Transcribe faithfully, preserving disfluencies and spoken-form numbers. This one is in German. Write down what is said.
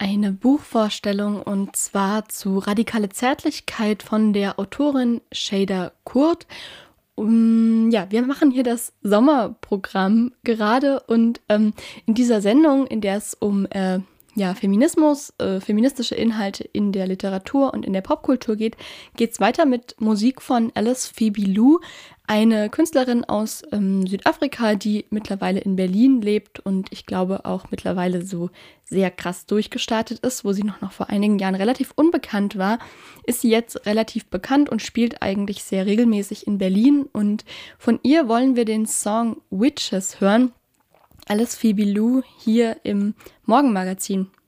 eine Buchvorstellung und zwar zu Radikale Zärtlichkeit von der Autorin Şeyda Kurt. Um, ja, wir machen hier das Sommerprogramm gerade und ähm, in dieser Sendung, in der es um äh, ja, Feminismus, äh, feministische Inhalte in der Literatur und in der Popkultur geht, geht es weiter mit Musik von Alice Phoebe Lou, eine Künstlerin aus ähm, Südafrika, die mittlerweile in Berlin lebt und ich glaube auch mittlerweile so sehr krass durchgestartet ist. Wo sie noch, noch vor einigen Jahren relativ unbekannt war, ist sie jetzt relativ bekannt und spielt eigentlich sehr regelmäßig in Berlin. Und von ihr wollen wir den Song Witches hören. Alice Phoebe Lou hier im Morgenmagazin.